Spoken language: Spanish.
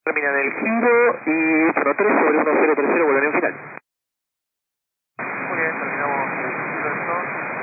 Terminan el giro y 13 sobre 1030 vuelven en final. Muy bien, terminamos el giro entonces.